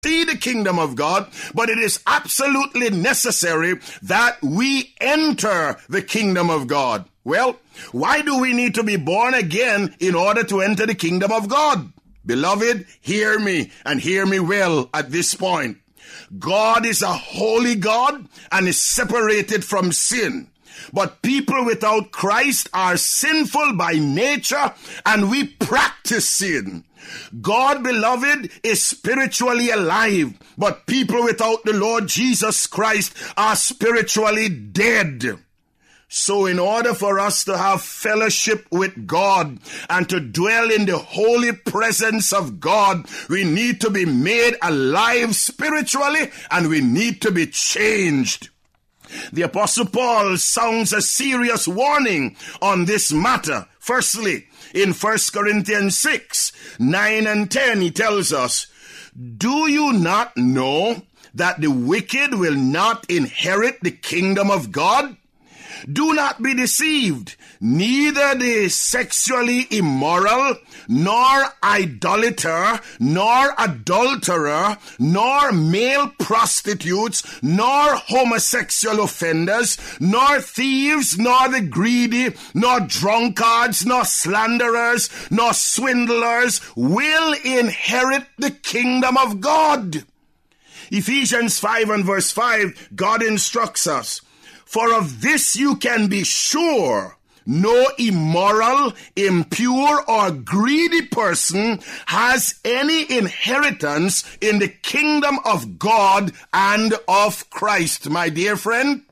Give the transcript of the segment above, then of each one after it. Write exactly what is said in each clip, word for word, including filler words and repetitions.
see the kingdom of God, but it is absolutely necessary that we enter the kingdom of God. Well, why do we need to be born again in order to enter the kingdom of God? Beloved, hear me and hear me well at this point. God is a holy God and is separated from sin. But people without Christ are sinful by nature, and we practice sin. God, beloved, is spiritually alive, but people without the Lord Jesus Christ are spiritually dead. So in order for us to have fellowship with God and to dwell in the holy presence of God, we need to be made alive spiritually, and we need to be changed. The Apostle Paul sounds a serious warning on this matter. Firstly, in First Corinthians six, nine and ten, he tells us, "Do you not know that the wicked will not inherit the kingdom of God? Do not be deceived. Neither the sexually immoral, nor idolater, nor adulterer, nor male prostitutes, nor homosexual offenders, nor thieves, nor the greedy, nor drunkards, nor slanderers, nor swindlers will inherit the kingdom of God." Ephesians five and verse five, God instructs us, "For of this you can be sure, no immoral, impure, or greedy person has any inheritance in the kingdom of God and of Christ." My dear friend,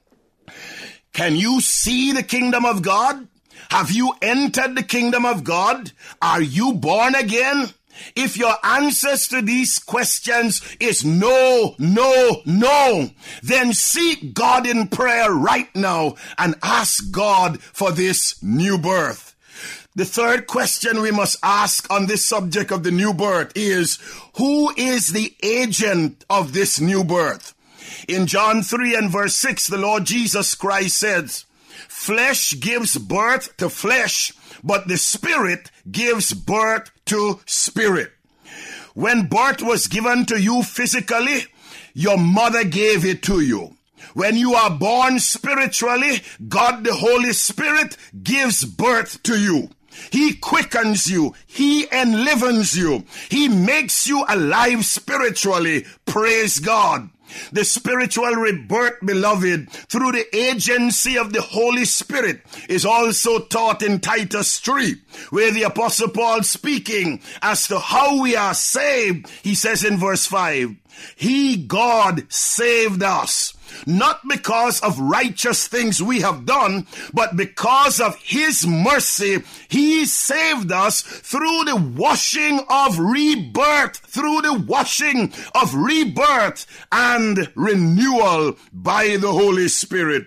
can you see the kingdom of God? Have you entered the kingdom of God? Are you born again? If your answers to these questions is no, no, no, then seek God in prayer right now and ask God for this new birth. The third question we must ask on this subject of the new birth is, who is the agent of this new birth? In John three and verse six, the Lord Jesus Christ says, "Flesh gives birth to flesh, but the Spirit gives birth to spirit." When birth was given to you physically, your mother gave it to you. When you are born spiritually, God the Holy Spirit gives birth to you. He quickens you. He enlivens you. He makes you alive spiritually. Praise God. The spiritual rebirth, beloved, through the agency of the Holy Spirit is also taught in Titus three, where the Apostle Paul, speaking as to how we are saved, he says in verse five, "He, God, saved us, not because of righteous things we have done, but because of his mercy. He saved us through the washing of rebirth, through the washing of rebirth and renewal by the Holy Spirit."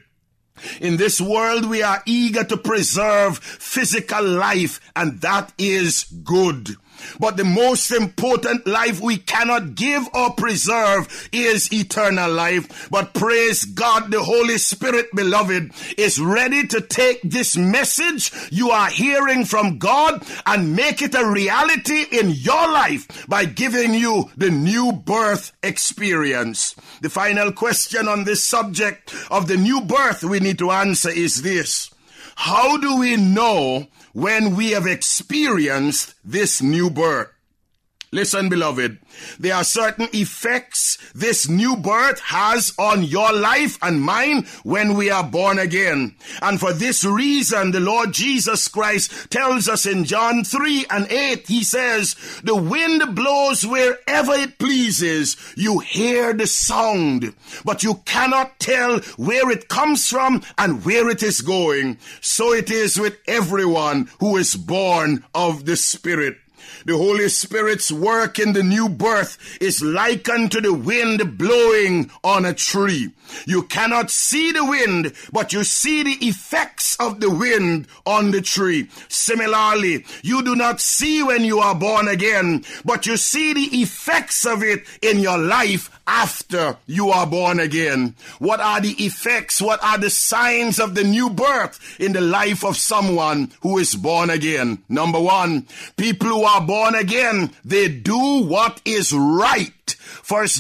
In this world, we are eager to preserve physical life, and that is good. But the most important life we cannot give or preserve is eternal life. But praise God, the Holy Spirit, beloved, is ready to take this message you are hearing from God and make it a reality in your life by giving you the new birth experience. The final question on this subject of the new birth we need to answer is this: how do we know when we have experienced this new birth? Listen, beloved, there are certain effects this new birth has on your life and mine when we are born again. And for this reason, the Lord Jesus Christ tells us in John three and eight, he says, "The wind blows wherever it pleases. You hear the sound, but you cannot tell where it comes from and where it is going. So it is with everyone who is born of the Spirit." The Holy Spirit's work in the new birth is likened to the wind blowing on a tree. You cannot see the wind, but you see the effects of the wind on the tree. Similarly, you do not see when you are born again, but you see the effects of it in your life after you are born again. What are the effects? What are the signs of the new birth in the life of someone who is born again? Number one, people who are born again, they do what is right. First